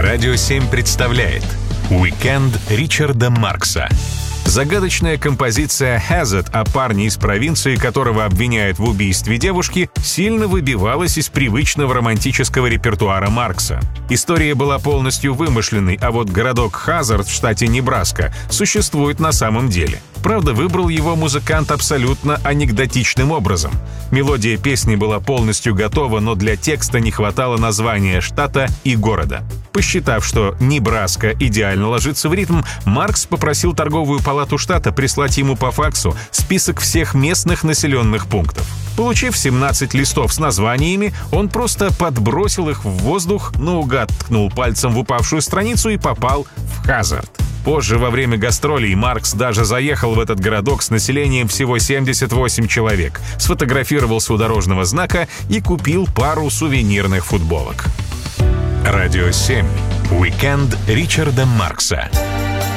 Радио 7 представляет «Уикенд Ричарда Маркса». Загадочная композиция «Hazard» о парне из провинции, которого обвиняют в убийстве девушки, сильно выбивалась из привычного романтического репертуара Маркса. История была полностью вымышленной, а вот городок Хазард в штате Небраска существует на самом деле. Правда, выбрал его музыкант абсолютно анекдотичным образом. Мелодия песни была полностью готова, но для текста не хватало названия штата и города. Посчитав, что Небраска идеально ложится в ритм, Маркс попросил торговую палату штата прислать ему по факсу список всех местных населенных пунктов. Получив 17 листов с названиями, он просто подбросил их в воздух, наугад ткнул пальцем в упавшую страницу и попал в Хазард. Позже, во время гастролей, Маркс даже заехал в этот городок с населением всего 78 человек, сфотографировался у дорожного знака и купил пару сувенирных футболок. Радио 7. Уикенд Ричарда Маркса.